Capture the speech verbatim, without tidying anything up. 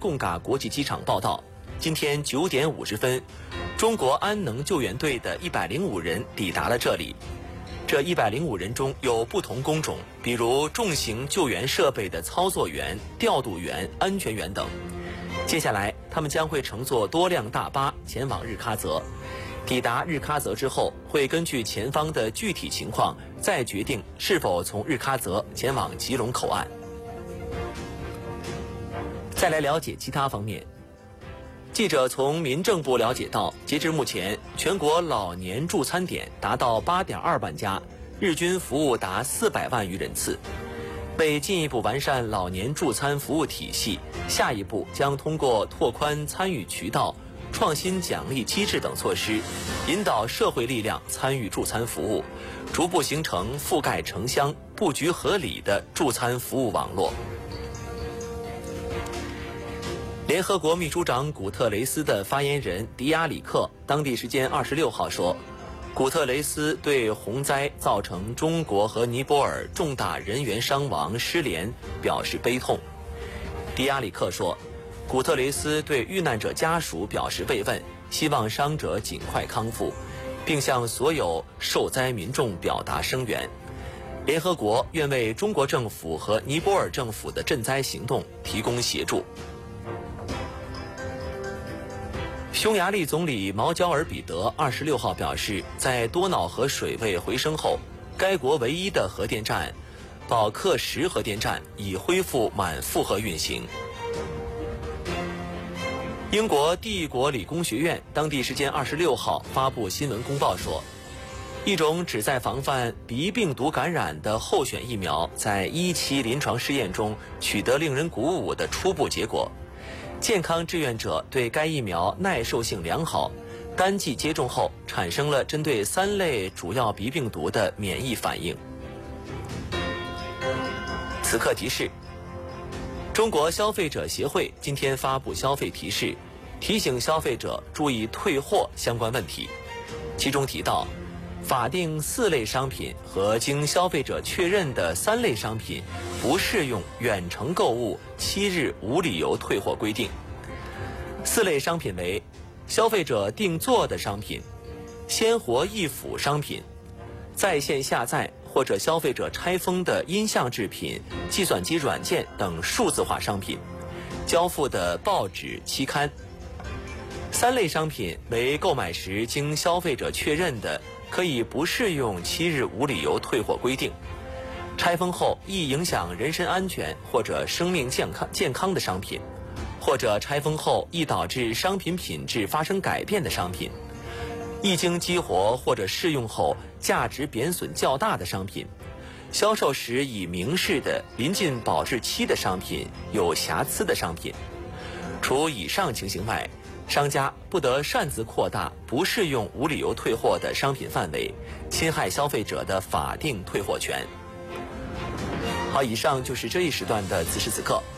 贡嘎国际机场报道，今天九点五十分，中国安能救援队的一百零五人抵达了这里。这一百零五人中有不同工种，比如重型救援设备的操作员、调度员、安全员等。接下来，他们将会乘坐多辆大巴前往日喀则。抵达日喀则之后，会根据前方的具体情况，再决定是否从日喀则前往吉隆口岸。再来了解其他方面。记者从民政部了解到，截至目前，全国老年助餐点达到 八点二万家，日均服务达四百万余人次。为进一步完善老年助餐服务体系，下一步将通过拓宽参与渠道、创新奖励机制等措施，引导社会力量参与助餐服务，逐步形成覆盖城乡、布局合理的助餐服务网络。联合国秘书长古特雷斯的发言人迪亚里克当地时间二十六号说，古特雷斯对洪灾造成中国和尼泊尔重大人员伤亡、失联表示悲痛。迪亚里克说，古特雷斯对遇难者家属表示慰问，希望伤者尽快康复，并向所有受灾民众表达声援。联合国愿为中国政府和尼泊尔政府的赈灾行动提供协助。匈牙利总理毛焦尔彼得二十六号表示，在多瑙河水位回升后，该国唯一的核电站保克什核电站已恢复满负荷运行。英国帝国理工学院当地时间二十六号发布新闻公报说，一种旨在防范鼻病毒感染的候选疫苗在一期临床试验中取得令人鼓舞的初步结果。健康志愿者对该疫苗耐受性良好，单剂接种后产生了针对三类主要鼻病毒的免疫反应。此刻提示：中国消费者协会今天发布消费提示，提醒消费者注意退货相关问题。其中提到，法定四类商品和经消费者确认的三类商品不适用远程购物七日无理由退货规定。四类商品为消费者定做的商品、鲜活易腐商品、在线下载或者消费者拆封的音像制品、计算机软件等数字化商品、交付的报纸、期刊。三类商品为购买时经消费者确认的，可以不适用七日无理由退货规定，拆封后易影响人身安全或者生命健康健康的商品，或者拆封后易导致商品品质发生改变的商品，一经激活或者试用后价值贬损较大的商品，销售时已明示的临近保质期的商品，有瑕疵的商品。除以上情形外，商家不得擅自扩大不适用无理由退货的商品范围，侵害消费者的法定退货权。好，以上就是这一时段的此时此刻。